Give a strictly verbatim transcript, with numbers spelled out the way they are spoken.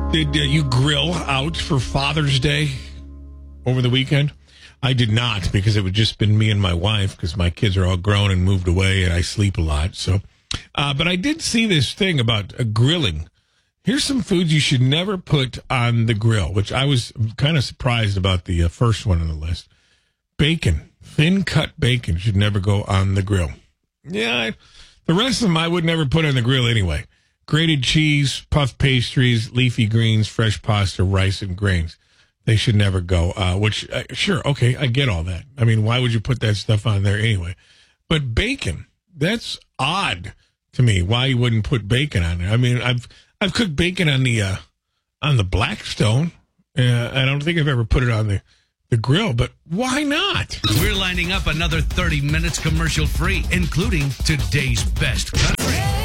Did uh, you grill out for Father's Day over the weekend? I did not, because it would just been me and my wife, because my kids are all grown and moved away, and I sleep a lot. So, uh, but I did see this thing about uh, grilling. Here's some foods you should never put on the grill, which I was kind of surprised about the uh, first one on the list. Bacon, thin cut bacon should never go on the grill. Yeah, I, the rest of them I would never put on the grill anyway. Grated cheese, puff pastries, leafy greens, fresh pasta, rice, and grains. They should never go, uh, which, uh, sure, okay, I get all that. I mean, why would you put that stuff on there anyway? But bacon, that's odd to me, why you wouldn't put bacon on there. I mean, I've I've cooked bacon on the uh, on the Blackstone. Uh, I don't think I've ever put it on the, the grill, but why not? We're lining up another thirty minutes commercial free, including today's best country.